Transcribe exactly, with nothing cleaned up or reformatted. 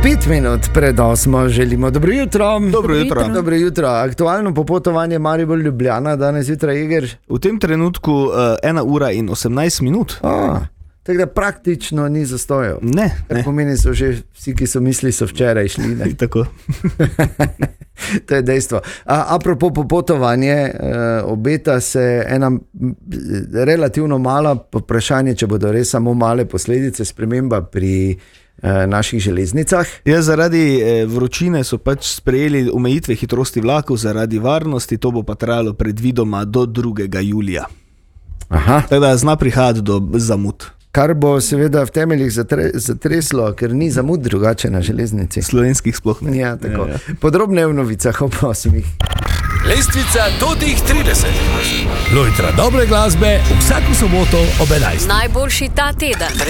Pet minut pred osmo želimo dobro jutro. Dobro jutro. Dobro jutro. Aktualno popotovanje Maribor Ljubljana danes jutraj, Igor. V tem trenutku uh, ena ura in osemnajst minut. A, tako da praktično ni zastojev. Ne, Kar ne. pomeni, so že vsi, ki so mislili, so včeraj šli. Ne? Tako. To je dejstvo. A, apropo popotovanje, eh, obeta se ena m, relativno mala vprašanje, če bodo res samo male posledice, sprememba pri eh, naših železnicah. Ja, zaradi eh, vročine so pač sprejeli omejitve hitrosti vlakov zaradi varnosti, to bo pa trajalo predvidoma do drugega julija. Aha. Tako da zna prihajati do zamud. Kar bo seveda v temeljih zatre, zatreslo, ker ni zamud drugače na železnici. Slovenskih sploh ne. Ja, tako. Ja, ja. Podrobneje v novicah ob osmih. Lestvica do teh trideset. Lojtra dobre glasbe vsako soboto ob enajstih. Najboljši ta teden.